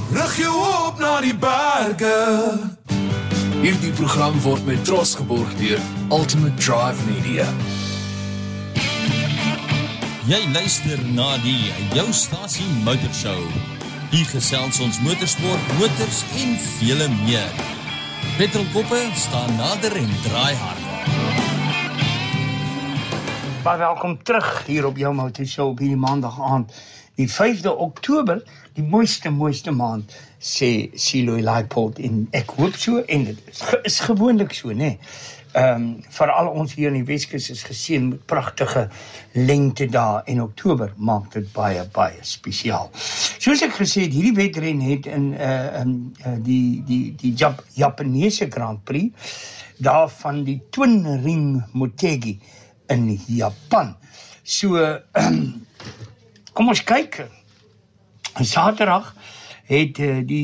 Rig jou op na die berge. Hierdie program word met trots geborg deur Ultimate Drive Media. Jy luister na die jou stasie motorshow. Hier gesels ons motorsport, motors en vele meer. Petrolkoppe staan nader en draai hard. Baie welkom terug hier op jou motorshow op hierdie maandag aand. Die 5de Oktober, die mooiste maand, sê Siloy Leipold en ek hoop so, en dit is gewoonlik so, nee. Veral ons hier in die Weskus is geseën met pragtige lengtedae en Oktober maak dit baie spesiaal. Soos ek gesê het, hierdie wedren het in die Japanese Grand Prix daarvan die Twin Ring Motegi in Japan. So kom ons kyk. Saterdag het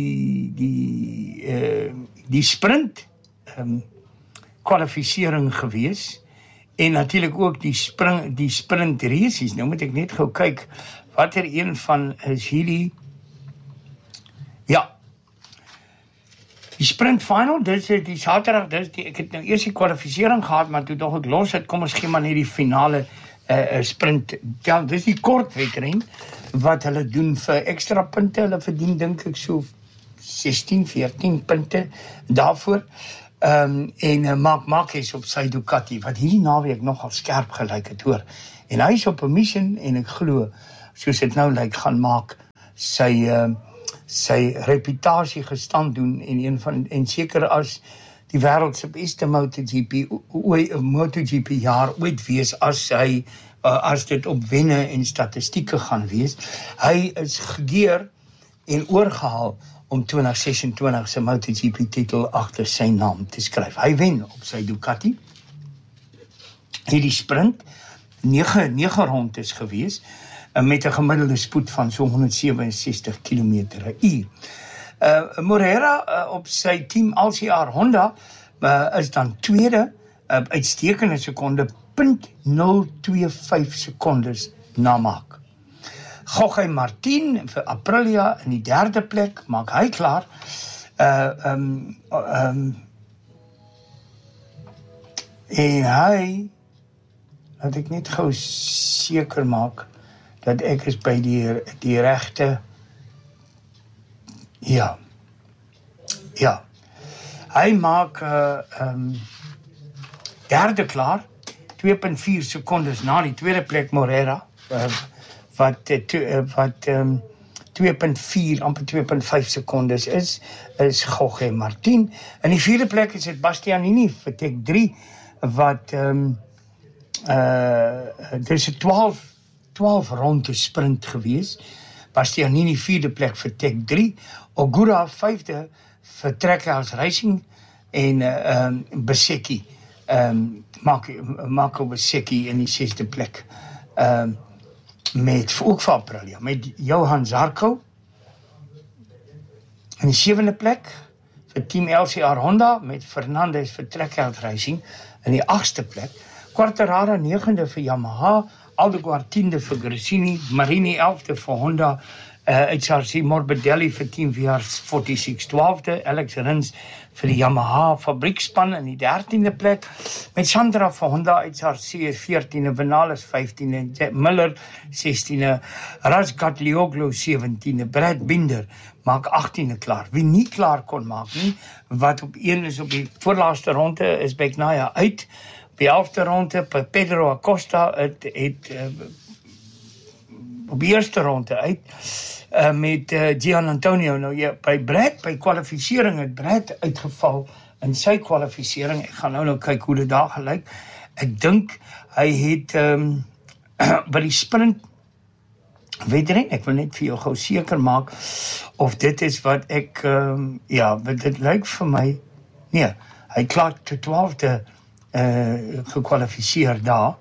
die sprint kwalifisering gewees en natuurlik ook die sprint races. Nou moet ek net gou kyk watter een van is hierdie. Ja. Die sprint final, dit is die Saterdag, ek het nou eers die kwalifisering gehad, maar toe dog ek los het, kom ons gee maar net die finale sprint. Ja, dis die kort wedren wat hulle doen vir ekstra punte. Hulle verdien dink ek so 16, 14 punte daarvoor. En Marc Marquez op sy Ducati, wat hierdie naweek nogal skerp gelyk het, hoor. En hy is op 'n mission, en ek glo, soos dit nou lyk, gaan maak sy reputasie gestand doen, en seker as die wêreld se beste MotoGP jaar ooit wees, as dit op wenne en statistieke gaan wees. Hy is gegeer en oorgehaal om 2026 se MotoGP titel agter sy naam te skryf. Hy wen op sy Ducati. Hierdie sprint 9 rondes gewees met 'n gemiddelde spoed van so 167 km/h. Morera op sy team LCR Honda is dan tweede, uitstekende sekonde, 0.025 sekondes na Marc. Jorge Martin vir Aprilia in die derde plek, maak hy klaar. En hy, laat ek net gou seker maak, dat ek is by die regte, ja, hy maak derde klaar, 2.4 sekondes na die tweede plek Morera, wat 2.4, amper 2.5 sekondes is Jorge Martin. In die vierde plek is dit Bastianini vir Tech 3, wat dit is 'n 12 ronde sprint gewees. Bastianini vierde plek vir Tech 3, Ogura vyfde vir Trackhouse Racing, en Bezzecchi, Marco Bezzecchi in die 6de plek, met ook vir Aprilia, met Johan Zarco in die 7de plek vir Team LCR Honda, met Fernandez vir Trackhouse Racing in die 8ste plek, Quartararo 9de vir Yamaha, Aldeguar 10de vir Gresini, Marini 11de vir Honda, HRC Morbidelli vir Team VR46 12de, Alex Rins vir die Yamaha fabriekspan in die 13de plek, met Sandra vir Honda, HRC 14de, Vinales 15de, Miller 16de, Razgat Lioglu 17de, Brad Binder maak 18de klaar. Wie nie klaar kon maak nie, wat op 1 is op die voorlaaste ronde, is Bagnaia uit. Op die 11de ronde, Pedro Acosta het op die eerste ronde uit, met Gian Antonio. Nou ja, by kwalifisering het Brad uitgeval in sy kwalifisering. Ek gaan nou kyk hoe dit daar gelyk. Ek dink hy het by die sprint wedren, ek wil net vir jou gou seker maak of dit is wat ek dit lyk vir my. Nee, hy klaar te 12de gekwalifiseer daar.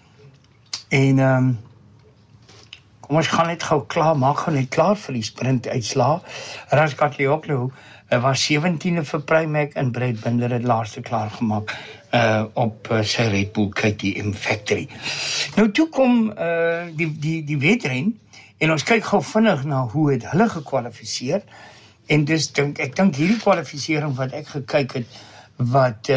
En kom ons gaan net gou klaar, maak gou net klaar vir die sprint uitslaa. Razgat Lioglu was 17de vir Pramac en Brad Binder het laaste klaar gemaak op sy Red Bull KTM Factory. Nou toe kom die wedren en ons kyk gou vinnig na hoe het hulle gekwalifiseer. En dis ek dink hierdie kwalifisering wat ek gekyk het, wat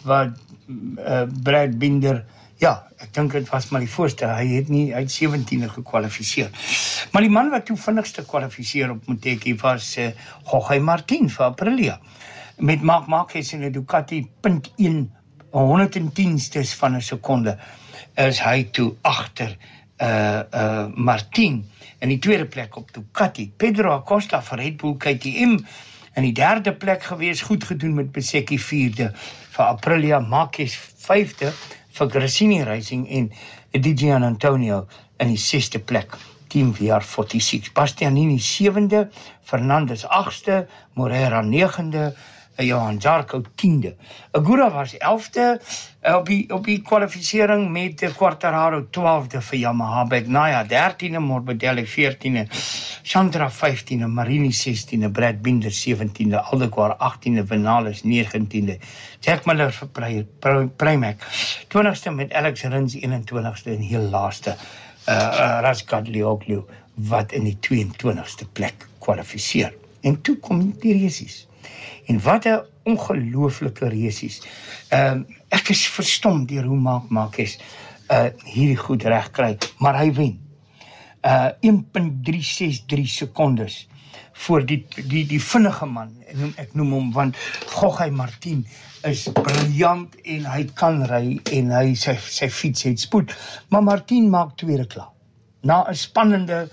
Brad Binder, ja, ek dink dit was maar die voorste, hy het 17e gekwalifiseer. Maar die man wat toe vinnigste kwalifiseer op Motegi was Jorge Martin vir Aprilia. Met Marc Marquez en 'n Ducati 0.1 110stes van 'n sekonde is hy toe agter Martin in die tweede plek op Ducati. Pedro Acosta vir Red Bull KTM in die derde plek gewees, goed gedoen met Bezzecchi vierde vir Aprilia, Marquez vyfde vir Gresini Racing en Di Giannantonio in die sesde plek, Team VR46. Bastianini sewende, Fernandes agste, Morera negende, Johan Zarco 10de. Agura was 11de op die kwalifisering met Quartararo 12de vir Yamaha, Bagnaia 13de, Morbidelli 14de, Chandra 15de, Marini 16de, Brad Binder 17de, Aldeguar 18de, Vinales 19de, Jack Miller vir Pramac 20ste met Alex Rins 21ste en heel laaste Razgat Lioglu wat in die 22ste plek kwalifiseer. En toe kom die resies. En wat 'n ongelooflike resies. Ek is verstom deur hoe Marc Marquez hierdie goed reg kry, maar hy wen. 1.363 sekondes voor die vinnige man. Ek noem hom want Jorge Martin is briljant en hy kan ry en hy sy fiets het spoed. Maar Martin maak tweede klaar. Na 'n spannende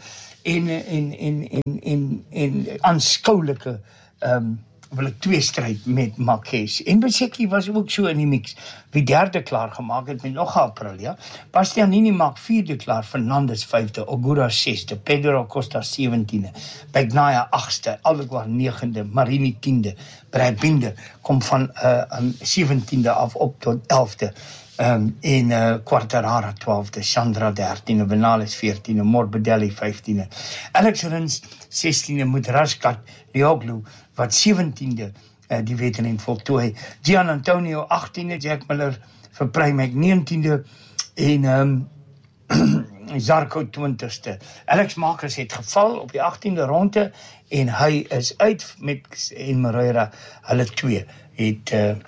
en aanskoulike tweestryd met Marquez. En Bezzecchi was ook so in die mix. Wie derde klaar gemaak het met nog 'n Aprilia. Bastianini maak vierde klaar, Fernandes vyfde, Ogura sesde, Pedro Acosta 17de, Bagnaia 8ste, Aldeguar 9de, Marini 10de, Brad Binder kom van 17de af op tot 11de. En Quartararo 12de, Chandra 13de, Vinales 14de, Morbidelli 15de, Alex Rins 16de met Razgat Lioglu wat 17de die wedren voltooi, Giannantonio 18de, Jack Miller vir Pramac 19de en Zarco 20ste. Alex Marquez het geval op die 18de ronde en hy is uit met en Moreira, hulle twee het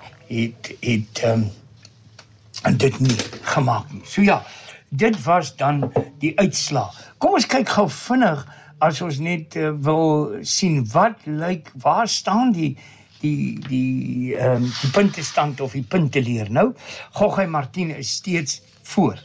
en dit nie gemaak nie. So ja, dit was dan die uitslag. Kom ons kyk gou vinnig, as ons net wil sien, waar staan die puntestand of die punteleer nou. Jorge Martin is steeds voor.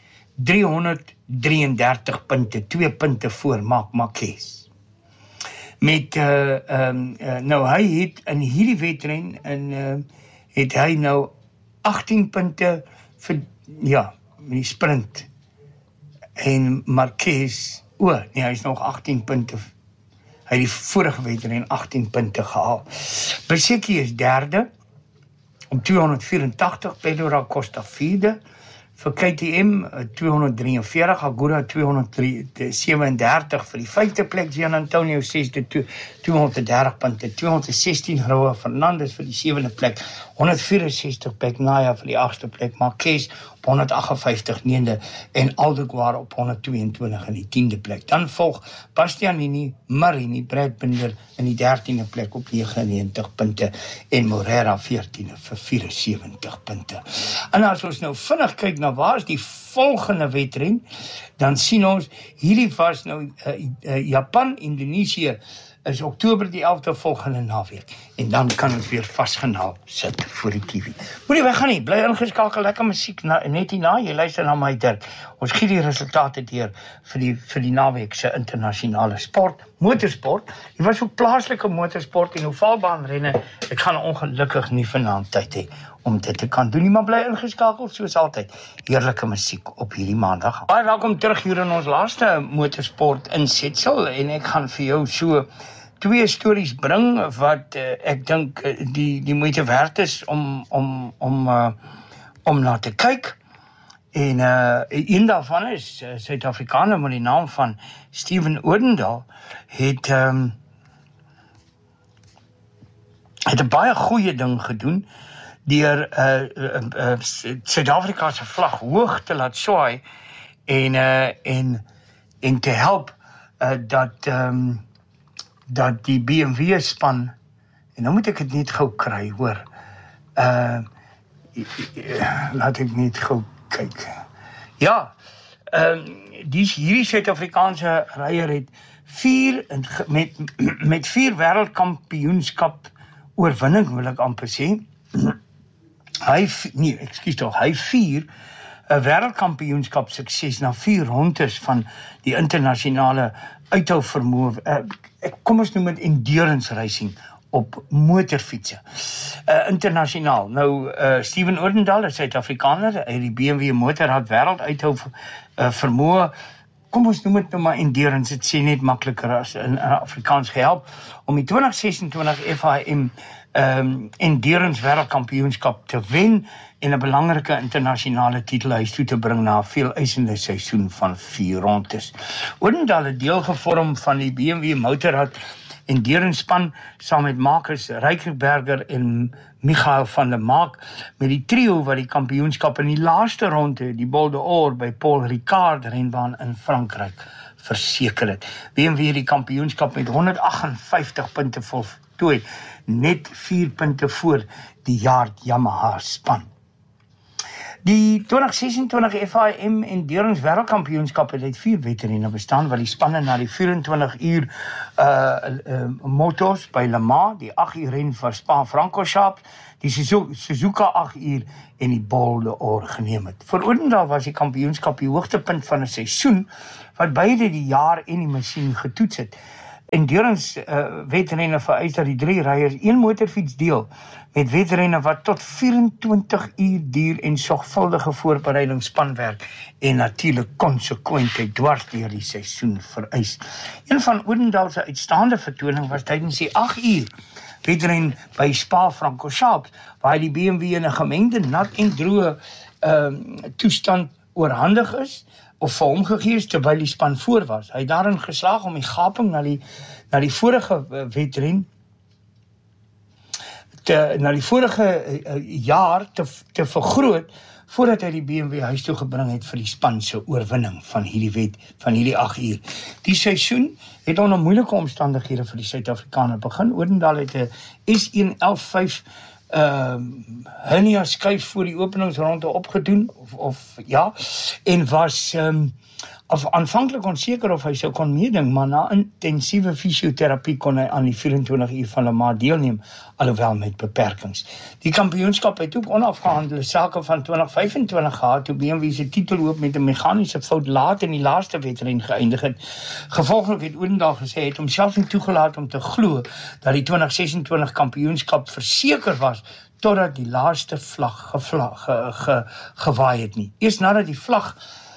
333 punte, 2 punte voor Marc Marquez. Met, nou hy het in hierdie wedren, het hy nou 18 punte vir, ja, die sprint. En Marquez, hy is nog 18 punte. Hy het die vorige wedren 18 punte gehaal. Bezzecchi is derde, op 284, Pedro Acosta vierde, vir KTM 243, Agura 237 vir die vyfde plek, Giannantonio sesde 230 punte, 216 Roa Fernandes vir die sewende plek, 164 Bagnaia vir die agste plek, Marquez op 158 9de en Aldeguar op 122 in die 10de plek. Dan volg Bastianini, Marini, Brad Binder in die 13de plek op 99 punte en Morera 14de vir 74 punte. En as ons nou vinnig kyk na waar is die volgende wedren, dan sien ons, hierdie was nou Japan, Indonesië, is Oktober die 11de volgende naweek. En dan kan ons weer vasgenaal sit voor die TV. Moenie weggaan nie, bly ingeskakel, lekker musiek net hierna, jy luister na my Dirk. Ons gee die resultate deur vir die naweek se internasionale sport, motorsport. Hier was ook plaaslike motorsport en ovaalbaanrenne. Ek gaan ongelukkig nie vanaand tyd hê om dit te kan doen nie, maar bly ingeskakel soos altyd. Heerlike musiek op hierdie maandag. Baie welkom terug hier in ons laaste motorsport insetsel en ek gaan vir jou so 2 stories bring wat ek dink die moeite werd is om na te kyk. En een daarvan is Suid-Afrikaner met die naam van Steven Odendaal het 'n baie goeie ding gedoen deur Suid-Afrika se vlag hoog te laat swaai en te help dat dat die BMW span, en nou moet ek dit net gou kry, hoor. Laat ek net gou kyk. Ja, hierdie Suid-Afrikaanse ryer het met 4 wêreldkampioenskap oorwinning, wil ek amper sê. Hy 4 'n wêreldkampioenskap sukses na 4 rondes van die internasionale uithou vermoë. Kom ons noem dit endurance racing op motorfietsse. Internasionaal. Nou, Steven Odendaal is Suid-Afrikaner, hy het die BMW motorrad wêreld uithou vermoë. Kom ons noem dit nou maar endurance, dit sê net makliker as in Afrikaans gehelp, om die 2026 FIM endurance wêreldkampioenskap te wen en 'n belangrike internasionale titel huis toe te bring na 'n veeleisende seisoen van 4 rondes. Odendaal het deel gevorm van die BMW motorrad endurance span saam met Marcus Rijkenberger en Michael van der Maak, met die trio wat die kampioenskap in die laaste ronde, die Bol d'Or by Paul Ricard renbaan in Frankryk, verseker het. BMW het die kampioenskap met 158 punte voltooi, net 4 punte voor die Yard Yamaha span. Die 2026 FIM Endurance Wêreldkampioenskap het uit 4 wedrenne bestaan, wat die spanne na die 24 uur motos by Le Mans, die 8 uur ren vir Spa-Francorchamps, die Suzuka 8 uur en die Bol d'Or geneem het. Vir Odendaal was die kampioenskap die hoogtepunt van 'n seisoen, wat beide die jaar en die masjien getoets het. Endurance wedrenne vereis dat die 3 ryers 1 motorfiets deel, met wedrenne wat tot 24 uur duur en sorgvuldige voorbereiding, spanwerk en natuurlik konsekwentheid dwars deur die seisoen vereis. Een van Odendaal se uitstaande vertoning was tydens die 8 uur wedren by Spa-Francorchamps, waar die BMW in 'n gemengde nat en droë toestand oorhandig is, of vir hom gegee is terwyl die span voor was. Hy het daarin geslaag om die gaping na die vorige wedren na die vorige jaar te vergroot, voordat hy die BMW huis toe gebring het vir die span se oorwinning van hierdie 8 uur. Die seisoen het onder moeilike omstandighede vir die Suid-Afrikaner begin. Odendaal het 'n S115 hernia skuif voor die openingsronde opgedoen, en was aanvanklik onseker of hy sou kon meeding, maar na intensiewe fisioterapie kon hy aan die 24 uur van Le Mans deelneem, alhoewel met beperkings. Die kampioenskap het ook onafgehandelde sake van 2025 gehad, toe BMW se titelhoop met 'n meganiese fout laat in die laaste wedren geëindig het. Gevolglik het Odendaal gesê, het homself nie toegelaat om te glo dat die 2026 kampioenskap verseker was, totdat die laaste vlag gewaai het nie. Eers nadat die vlag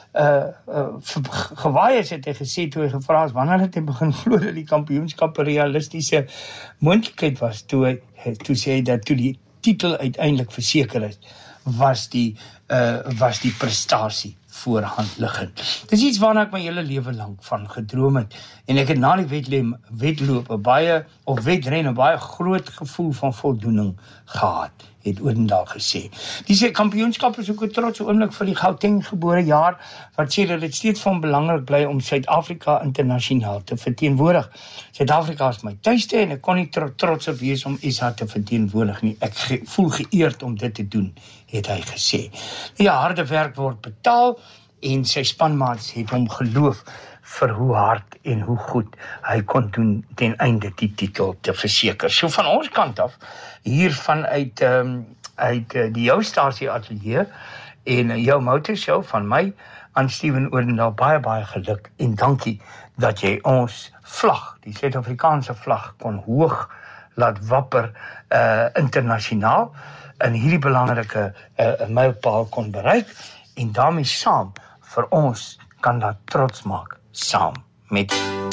gewaai is, het hy gesê, toe hy gevra is, wanneer het hy begin glo dat die kampioenskap 'n realistiese moontlikheid was, toe sê hy dat toe die titel uiteindelik verseker is, was die prestasie voorhand liggend. Dis iets waarna ek my hele lewe lank van gedroom het, en ek het na die wedloop 'n baie groot gevoel van voldoening gehad, het Odendaal gesê. Die kampioenskap is ook 'n trotse oomblik vir die Gauteng gebore jaar, wat sê dat dit steeds van belangrik bly om Suid-Afrika internasionaal te verteenwoordig. Suid-Afrika is my tuiste en ek kon nie trots op wees om SA te verteenwoordig nie. Ek voel geëerd om dit te doen, het hy gesê. Ja, harde werk word betaal, en sy spanmaats het hom geloof vir hoe hard en hoe goed hy kon doen ten einde die titel te verseker. So van ons kant af, hier vanuit die jou stasie ateljee en jou motorshow van my aan Steven Odendaal, baie geluk en dankie dat jy ons vlag, die Suid-Afrikaanse vlag, kon hoog laat wapper internasionaal in hierdie belangrike mylpaal kon bereik, en daarmee saam vir ons kan dat trots maak, saam met